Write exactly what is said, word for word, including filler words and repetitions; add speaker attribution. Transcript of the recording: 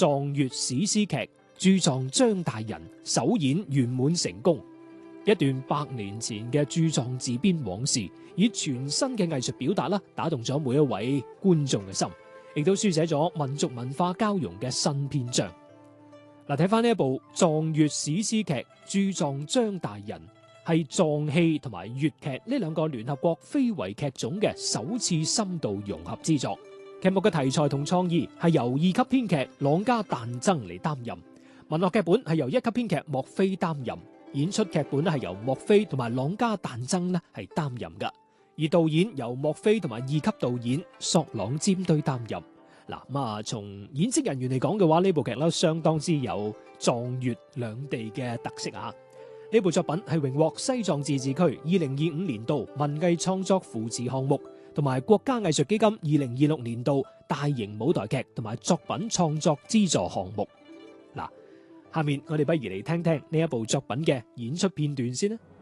Speaker 1: 壯粵史詩劇駐藏張大人首演圓滿成功。一段百年前嘅駐藏自編往事，以全新嘅藝術表達啦，打動咗每一位觀眾嘅心，亦都書寫咗民族文化交融嘅新篇章。嗱，睇翻呢一部藏粵史詩劇駐藏張大人，係藏戲同埋粵劇呢兩個聯合國非遺劇種嘅首次深度融合之作。劇目嘅題材同創意係由二級編劇郎家旦增嚟擔任，文學劇本係由一級編劇莫非擔任，演出劇本咧係由莫非同埋郎家旦增咧係擔任噶，而導演由莫非同埋二級導演索朗尖堆擔任。嗱，咁啊，從演職人員嚟講嘅話，呢部劇咧相當之有藏粵兩地嘅特色啊！呢部作品係榮獲西藏自治區二零二五年度文藝創作扶持項目，同埋國家藝術基金二零二六年度大型舞台劇同埋作品創作資助項目。嗱，下面我哋不如嚟聽聽呢一部作品嘅演出片段先啦。